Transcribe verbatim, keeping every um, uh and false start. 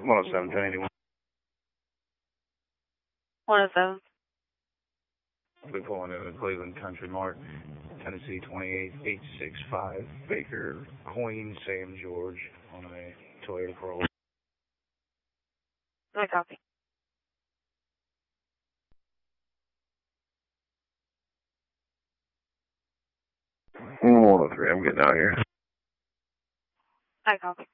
one oh seven, ten eighty-one. one oh seven. I'll be pulling into the Cleveland Country Mart, Tennessee twenty-eight eight six five, Baker, Queen, Sam George, on a Toyota Corolla. I copy. one oh three, I'm getting out here. I copy.